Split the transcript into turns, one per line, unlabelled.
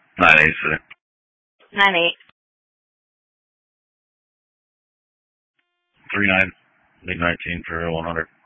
9-8 City.
9-8.
3-9. Big 19 for 100.